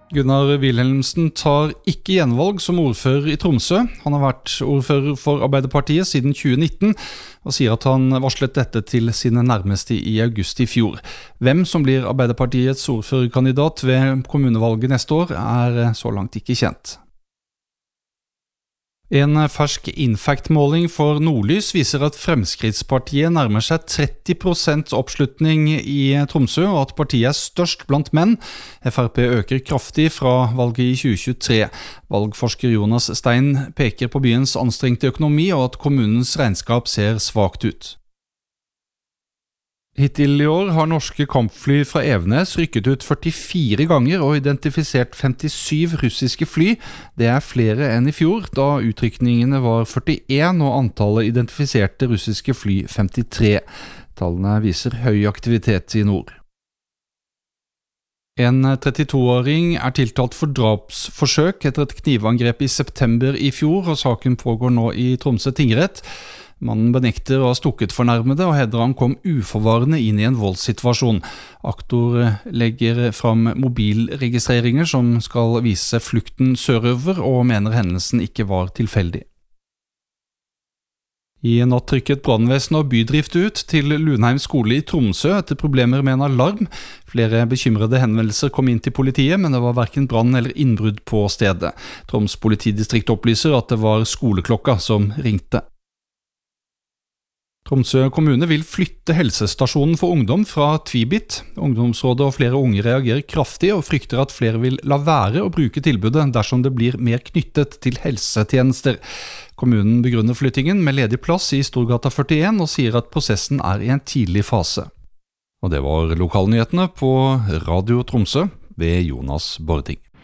Gunnar Wilhelmsen tar ikke gjenvalg som ordfører i Tromsø. Han har vært ordfører for Arbeiderpartiet siden 2019, og sier at han varslet dette til sine nærmeste i august i fjor. Hvem som blir Arbeiderpartiets ordførerkandidat ved kommunevalget neste år, er så langt ikke kjent. En fersk Infact-måling for Nordlys viser at Fremskrittspartiet nærmer seg 30% oppslutning i Tromsø, og at partiet er størst blant menn. FrP øker kraftig fra valget i 2023. Valgforsker Jonas Stein peker på byens anstrengte økonomi, og at kommunens regnskap ser svakt ut. Hittil i år har norske kampfly fra Evenes rykket ut 44 ganger og identifisert 57 russiske fly. Det er flere enn i fjor, da utrykningene var 41 og antallet identifiserte russiske fly 53. Tallene viser høy aktivitet i nord. En 32-åring er tiltalt for drapsforsøk etter et knivangrep i september i fjor, og saken pågår nå i Tromsø tingrett. Mannen benekter å ha stukket fornærmede og hevder han kom uforvarende inn i en voldssituasjon. Aktor legger fram mobilregistreringer som skal vise flukten sørover, og mener hendelsen ikke var tilfeldig. I natt trykket brannvesenet og bydrift ut til Lunheim skole i Tromsø etter problemer med en alarm. Flere bekymrede henvendelser kom inn til politiet, men det var hverken brann eller innbrudd på stedet. Troms politidistrikt opplyser at det var skoleklokka som ringte. Tromsø kommune vil flytte helsestasjonen for ungdom fra Tvibit. Ungdomsrådet og flere unge reagerer kraftig og frykter at flere vil la være å bruke tilbudet dersom det blir mer knyttet til helsetjenester. Kommunen begrunner flyttingen med ledig plass i Storgata 41 og sier at prosessen er i en tidlig fase. Og det var lokalnyhetene på Radio Tromsø ved Jonas Bording.